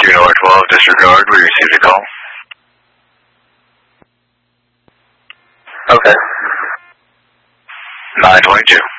Juno 12, disregard, we received a call. Okay. 922.